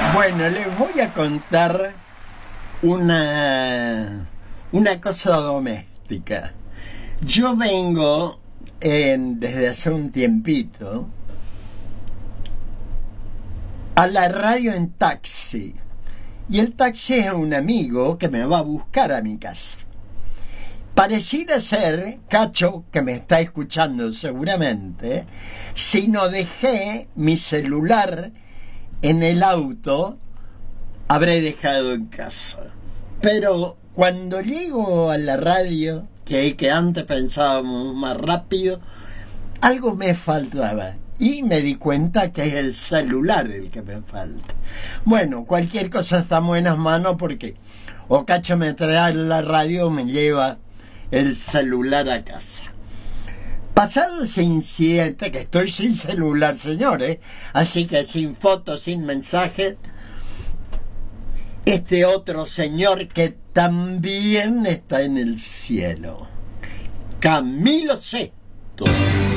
Bueno, les voy a contar una cosa doméstica. Yo vengo desde hace un tiempito a la radio en taxi. Y el taxi es un amigo que me va a buscar a mi casa. Pareciera ser, Cacho, que me está escuchando seguramente, si no dejé mi celular en el auto, habré dejado en casa. Pero cuando llego a la radio, que antes pensábamos más rápido, algo me faltaba. Y me di cuenta que es el celular el que me falta. Bueno, cualquier cosa está en buenas manos porque o Cacho me trae la radio o me lleva el celular a casa. Pasado ese incidente, que estoy sin celular, señores, así que sin fotos, sin mensajes, este otro señor que también está en el cielo, Camilo Sesto.